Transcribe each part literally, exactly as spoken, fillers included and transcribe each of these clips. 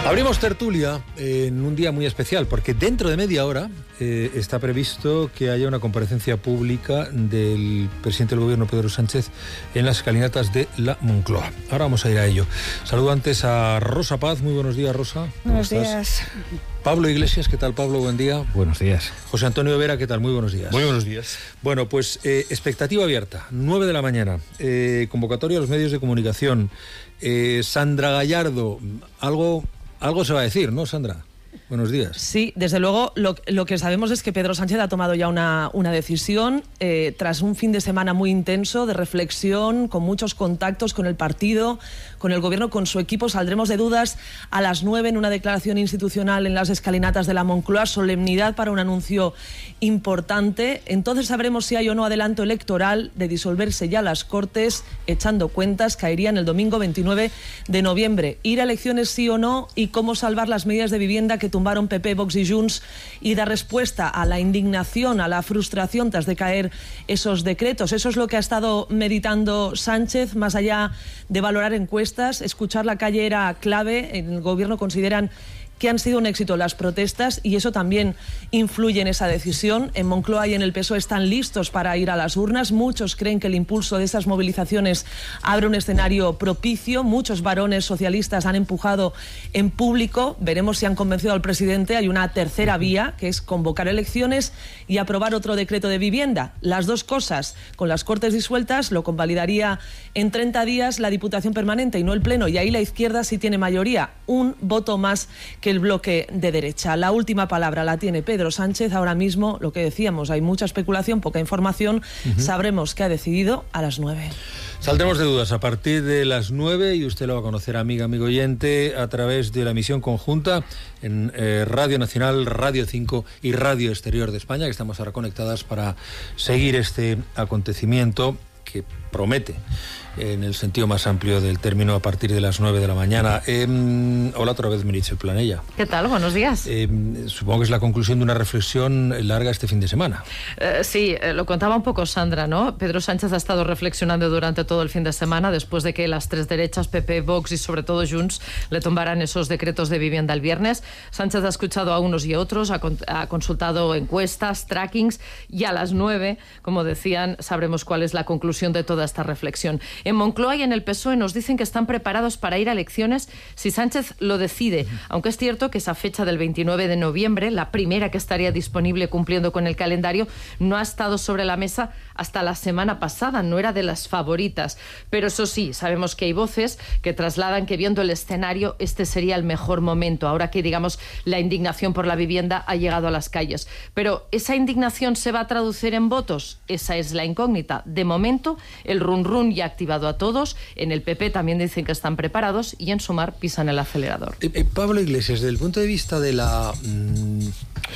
Abrimos tertulia en un día muy especial, porque dentro de media hora eh, está previsto que haya una comparecencia pública del presidente del gobierno, Pedro Sánchez, en las escalinatas de la Moncloa. Ahora vamos a ir a ello. Saludo antes a Rosa Paz. Muy buenos días, Rosa. Buenos días. Pablo Iglesias, ¿qué tal, Pablo? Buen día. Buenos días. José Antonio Vera, ¿qué tal? Muy buenos días. Muy buenos días. Bueno, pues eh, expectativa abierta, nueve de la mañana, eh, convocatoria a los medios de comunicación. Eh, Sandra Gallardo, algo, algo se va a decir, ¿no, Sandra? Buenos días. Sí, desde luego lo, lo que sabemos es que Pedro Sánchez ha tomado ya una, una decisión eh, tras un fin de semana muy intenso de reflexión, con muchos contactos con el partido, con el gobierno, con su equipo. Saldremos de dudas a las nueve en una declaración institucional en las escalinatas de la Moncloa, solemnidad para un anuncio importante. Entonces sabremos si hay o no adelanto electoral de disolverse ya las Cortes, echando cuentas, caerían el domingo veintinueve de noviembre. Ir a elecciones sí o no, y cómo salvar las medidas de vivienda que tumbaron P P, Vox y Junts, y dar respuesta a la indignación, a la frustración tras de caer esos decretos. Eso es lo que ha estado meditando Sánchez, más allá de valorar encuestas. Escuchar la calle era clave. En el gobierno consideran que han sido un éxito las protestas y eso también influye en esa decisión. En Moncloa y en el P S O E están listos para ir a las urnas. Muchos creen que el impulso de esas movilizaciones abre un escenario propicio. Muchos varones socialistas han empujado en público. Veremos si han convencido al presidente. Hay una tercera vía, que es convocar elecciones y aprobar otro decreto de vivienda. Las dos cosas, con las Cortes disueltas, lo convalidaría en treinta días la Diputación Permanente y no el Pleno. Y ahí la izquierda sí tiene mayoría. Un voto más que el bloque de derecha. La última palabra la tiene Pedro Sánchez. Ahora mismo, lo que decíamos, hay mucha especulación, poca información. Uh-huh. Sabremos qué ha decidido a las nueve. Saldremos de dudas a partir de las nueve y usted lo va a conocer, amiga, amigo oyente, a través de la emisión conjunta en eh, Radio Nacional, Radio cinco y Radio Exterior de España, que estamos ahora conectadas para seguir este acontecimiento que promete, en el sentido más amplio del término, a partir de las nueve de la mañana. Eh, hola otra vez, Meritxell Planella. ¿Qué tal? Buenos días. Eh, supongo que es la conclusión de una reflexión larga este fin de semana. Eh, sí, eh, lo contaba un poco Sandra, ¿no? Pedro Sánchez ha estado reflexionando durante todo el fin de semana después de que las tres derechas, P P, Vox y sobre todo Junts, le tumbaran esos decretos de vivienda el viernes. Sánchez ha escuchado a unos y a otros, ha, con, ha consultado encuestas, trackings, y a las nueve, como decían, sabremos cuál es la conclusión de toda esta reflexión. En Moncloa y en el P S O E nos dicen que están preparados para ir a elecciones si Sánchez lo decide, aunque es cierto que esa fecha del veintinueve de noviembre, la primera que estaría disponible cumpliendo con el calendario, no ha estado sobre la mesa hasta la semana pasada, no era de las favoritas. Pero eso sí, sabemos que hay voces que trasladan que, viendo el escenario, este sería el mejor momento, ahora que, digamos, la indignación por la vivienda ha llegado a las calles. Pero ¿esa indignación se va a traducir en votos? Esa es la incógnita. De momento, el run run ya ha activado a todos. En el P P también dicen que están preparados y en Sumar pisan el acelerador. Eh, eh, Pablo Iglesias, desde el punto de vista de la mmm,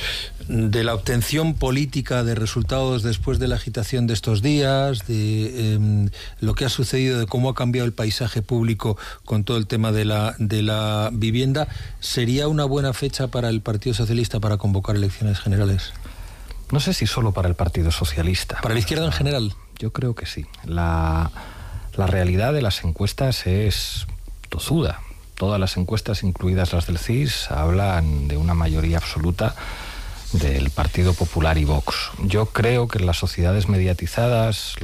de la obtención política de resultados después de la agitación de estos días, de eh, lo que ha sucedido, de cómo ha cambiado el paisaje público con todo el tema de la de la vivienda, ¿sería una buena fecha para el Partido Socialista para convocar elecciones generales? No sé si solo para el Partido Socialista. ¿Para la izquierda en general? Yo creo que sí. La La realidad de las encuestas es tozuda. Todas las encuestas, incluidas las del C I S, hablan de una mayoría absoluta del Partido Popular y Vox. Yo creo que en las sociedades mediatizadas,